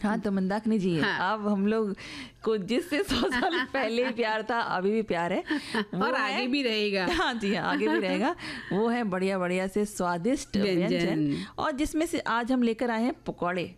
हाँ, तो मंदाकिनी जी, हाँ। अब हम लोग को जिससे 100 साल पहले प्यार था अभी भी प्यार है और आगे भी रहेगा। हाँ जी हाँ, आगे भी रहेगा। वो है बढ़िया बढ़िया से स्वादिष्ट व्यंजन, और जिसमें से आज हम लेकर आए हैं पकौड़े।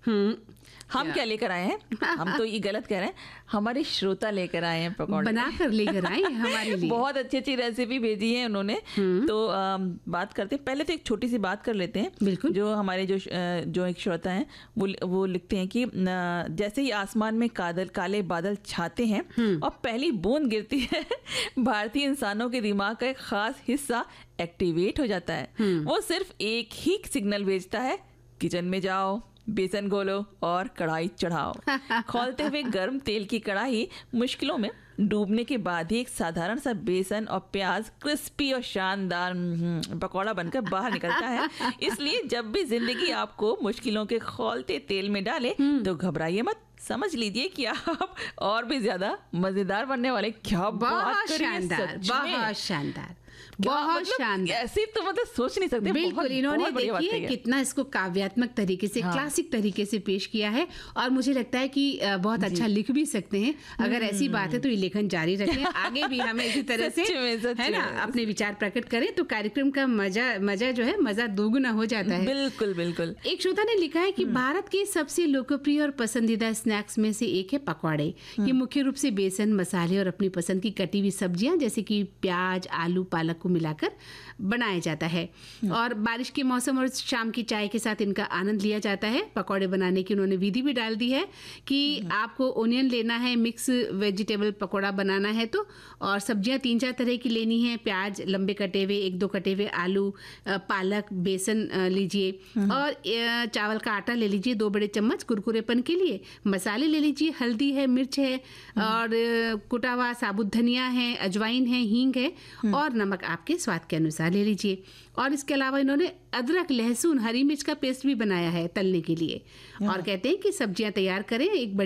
हम क्या लेकर आए हैं, हम तो ये गलत कह रहे हैं, हमारे श्रोता लेकर आए हैं पकौड़े, बना कर लेकर आए हमारे लिए। बहुत अच्छी अच्छी रेसिपी भेजी है उन्होंने। तो बात करते हैं, पहले तो एक छोटी सी बात कर लेते हैं। बिल्कुल। जो हमारे जो एक श्रोता हैं वो लिखते हैं कि जैसे ही आसमान में काले बादल छाते हैं और पहली बूंद गिरती है, भारतीय इंसानों के दिमाग का एक खास हिस्सा एक्टिवेट हो जाता है। वो सिर्फ एक ही सिग्नल भेजता है, किचन में जाओ, बेसन घोलो और कढ़ाई चढ़ाओ। खौलते हुए गर्म तेल की कढ़ाई मुश्किलों में डूबने के बाद ही एक साधारण सा बेसन और प्याज क्रिस्पी और शानदार पकौड़ा बनकर बाहर निकलता है। इसलिए जब भी जिंदगी आपको मुश्किलों के खौलते तेल में डाले तो घबराइए मत, समझ लीजिए कि आप और भी ज्यादा मजेदार बनने वाले। क्या बात करी है, सच में। बहुत शानदार, क्या बहुत मतलब शानदार। ऐसे तो मतलब सोच नहीं सकते। बिल्कुल, इन्होंने देखिए कितना इसको काव्यात्मक तरीके से, क्लासिक तरीके से पेश किया है, और मुझे लगता है कि बहुत अच्छा लिख भी सकते हैं। अगर ऐसी बात है तो ये लेखन जारी रखें, आगे भी हमें इसी तरह से है ना अपने विचार प्रकट करें, तो कार्यक्रम का मजा जो है मजा दोगुना हो जाता है। बिल्कुल बिल्कुल। एक श्रोता ने लिखा है कि भारत के सबसे लोकप्रिय और पसंदीदा स्नैक्स में से एक है पकौड़े। ये मुख्य रूप से बेसन, मसाले और अपनी पसंद की कटी हुई सब्जियां जैसे कि प्याज, आलू, पालक को मिलाकर बनाया जाता है, और बारिश के मौसम और शाम की चाय के साथ इनका आनंद लिया जाता है। पकौड़े बनाने की उन्होंने विधि भी डाल दी है कि आपको ओनियन लेना है, मिक्स वेजिटेबल पकौड़ा बनाना है तो, और सब्जियां 3-4 तरह की लेनी है, प्याज लंबे कटे हुए, 1-2 कटे हुए आलू, पालक, बेसन लीजिए, और चावल का आटा ले लीजिए 2 बड़े चम्मच कुरकुरेपन के लिए, मसाले ले लीजिए, हल्दी है, मिर्च है, और कुटा हुआ साबुत धनिया है, अजवाइन है, हींग है, और नमक आपके स्वाद के अनुसार ले लीजिए। और इसके अलावा इन्होंने अदरक, लहसुन, हरी मिर्च का पेस्ट भी बनाया है तलने के लिए। और कहते हैं कि सब्जियां तैयार करें, एक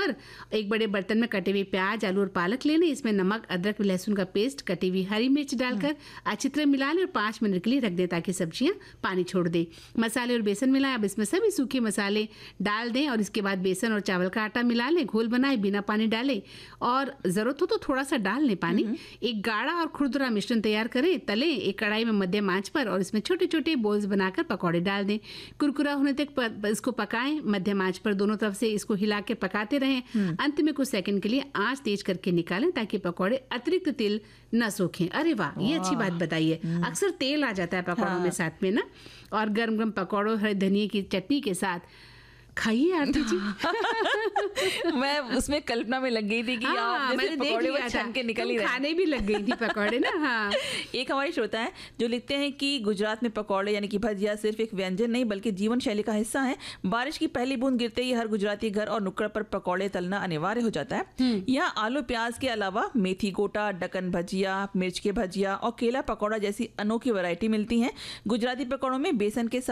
बड़े बर्तन में कटे हुए प्याज, आलू और पालक लेने, इसमें नमक, अदरक, लहसुन का पेस्ट, कटी हुई हरी मिर्च डालकर अच्छी तरह मिला लें और 5 मिनट के लिए रख दें ताकि सब्जियां पानी छोड़ दें। मसाले और बेसन मिलाएं, अब इसमें सभी सूखे मसाले डाल दें, और इसके बाद बेसन और चावल का आटा मिला लें, घोल बनाए बिना पानी डाले, और जरूरत हो तो थोड़ा सा डाल लें पानी। एक गाढ़ा और खुरदुरा मिश्रण तैयार करें, तलें एक कढ़ाई में मध्यम आंच पर, और इसमें छोटे छोटे बोल्स बनाकर पकौड़े डाल दें। कुरकुरा होने तक इसको पकाएं, मध्यम आंच पर दोनों तरफ से इसको हिला के पकाते रहें। अंत में कुछ सेकंड के लिए आंच तेज करके निकालें ताकि पकौड़े अतिरिक्त तेल न सोखें। अरे वाह, ये अच्छी बात बताई है। अक्सर तेल आ जाता है पकौड़ों में साथ में ना, और गर्म गर्म पकौड़ों हरे धनिए की चटनी के साथ खाइए आरती जी। मैं उसमें कल्पना में लग गई थी कि आप जैसे पकौड़े वो छन के निकल ही रहे, खाने भी लग गई थी पकौड़े ना। हाँ। एक हमारे श्रोता है जो लिखते हैं कि गुजरात में पकौड़े यानी कि भजिया सिर्फ एक व्यंजन नहीं बल्कि जीवन शैली का हिस्सा है। बारिश की पहली बूंद गिरते ही हर गुजराती घर और नुक्कड़ पर पकौड़े तलना अनिवार्य हो जाता है। यहाँ आलू प्याज के अलावा मेथी गोटा, डकन भजिया, मिर्च के भजिया और केला पकौड़ा जैसी अनोखी वैरायटी मिलती है। गुजराती पकौड़ों में बेसन के